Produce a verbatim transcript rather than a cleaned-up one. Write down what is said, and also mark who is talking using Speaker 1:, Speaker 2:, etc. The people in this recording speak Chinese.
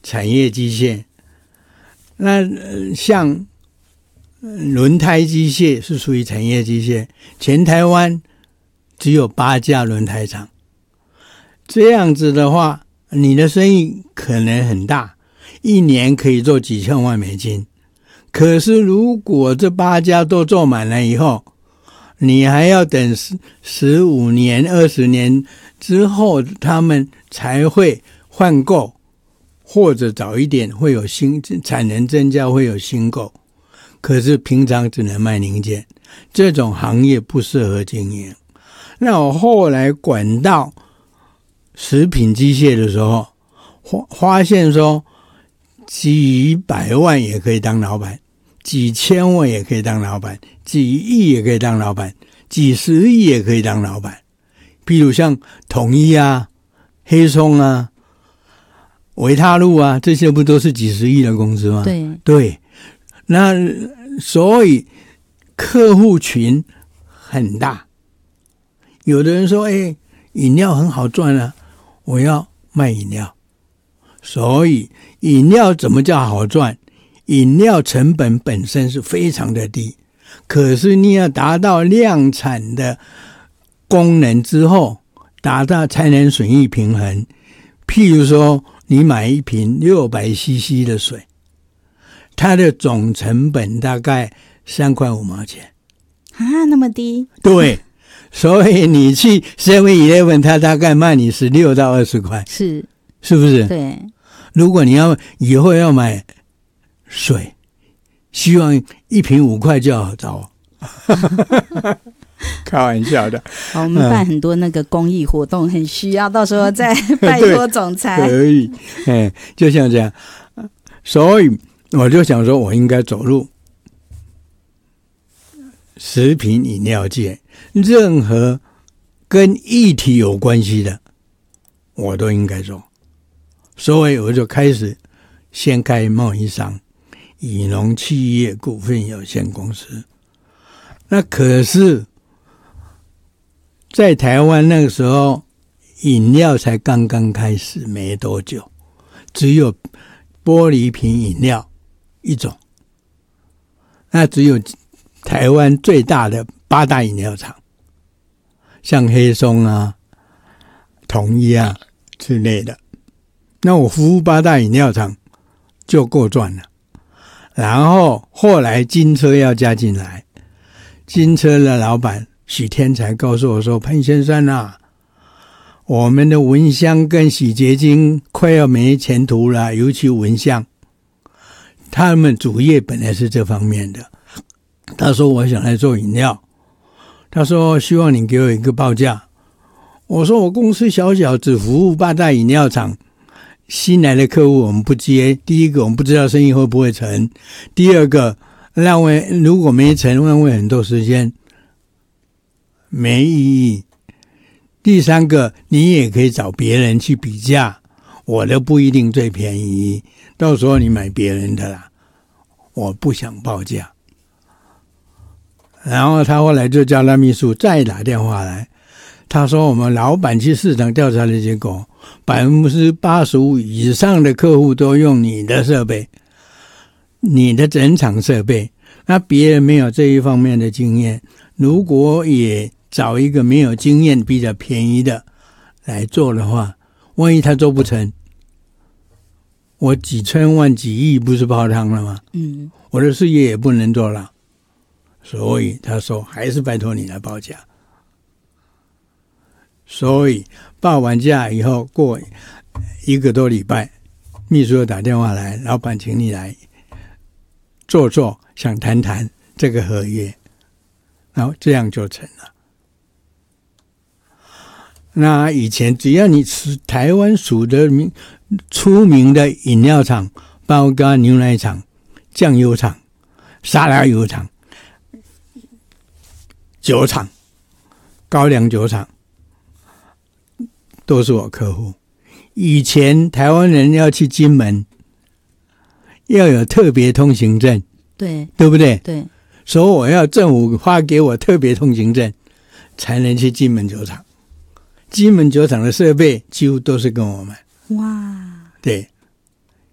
Speaker 1: 产业机械。那、呃、像轮胎机械是属于产业机械，全台湾只有八家轮胎厂。这样子的话，你的生意可能很大，一年可以做几千万美金。可是如果这八家都做满了以后，你还要等十五年、二十年之后，他们才会换购，或者早一点会有新产能增加，会有新购。可是平常只能卖零件，这种行业不适合经营。那我后来管到食品机械的时候，发现说几百万也可以当老板，几千万也可以当老板，几亿也可以当老板，几十亿也可以当老板。譬如像统一啊、黑松啊、维他露啊，这些不都是几十亿的公司吗？
Speaker 2: 对
Speaker 1: 对，那所以客户群很大。有的人说：“哎，饮料很好赚啊，我要卖饮料。”所以饮料怎么叫好赚？饮料成本本身是非常的低，可是你要达到量产的功能之后，达到才能损益平衡。譬如说，你买一瓶六百 C C 的水，它的总成本大概三块五毛钱
Speaker 2: 啊，那么低？
Speaker 1: 对，所以你去 seven eleven， 它大概卖你十六到二十块，
Speaker 2: 是
Speaker 1: 是不是？
Speaker 2: 对。
Speaker 1: 如果你要以后要买水，希望一瓶五块就好找。开玩笑的。
Speaker 2: 好，我们办很多那个公益活动，很需要，到时候再拜托总裁。
Speaker 1: 可以，哎，就像这样。所以我就想说，我应该走入食品饮料界，任何跟议题有关系的，我都应该做。所以我就开始先开贸易商，以农企业股份有限公司。那可是在台湾那个时候，饮料才刚刚开始没多久，只有玻璃瓶饮料一种。那只有台湾最大的八大饮料厂，像黑松啊、统一啊之类的。那我服务八大饮料厂就够赚了。然后后来金车要加进来，金车的老板许天才告诉我说：“潘先生啊，我们的蚊香跟洗洁精快要没前途了，尤其蚊香，他们主业本来是这方面的。他说我想来做饮料，他说希望你给我一个报价。我说我公司小小，只服务八大饮料厂。”新来的客户我们不接，第一个我们不知道生意会不会成，第二个浪费，如果没成浪费很多时间，没意义。第三个你也可以找别人去比价，我的不一定最便宜，到时候你买别人的啦，我不想报价。然后他后来就叫他秘书再打电话来，他说我们老板去市场调查的结果，百分之八十五以上的客户都用你的设备，你的整场设备，那别人没有这一方面的经验，如果也找一个没有经验比较便宜的来做的话，万一他做不成，我几千万几亿不是泡汤了吗？嗯，我的事业也不能做了。所以他说还是拜托你来报价。所以报完价以后，过一个多礼拜，秘书打电话来，老板请你来坐坐，想谈谈这个合约，然后这样就成了。那以前只要你是台湾属的出名的饮料厂，包括牛奶厂、酱油厂、沙拉油厂、酒厂、高粱酒厂，都是我客户。以前台湾人要去金门，要有特别通行证，
Speaker 2: 对
Speaker 1: 对不对？
Speaker 2: 对，
Speaker 1: 所以我要政府发给我特别通行证，才能去金门酒厂。金门酒厂的设备几乎都是跟我买。
Speaker 2: 哇，
Speaker 1: 对，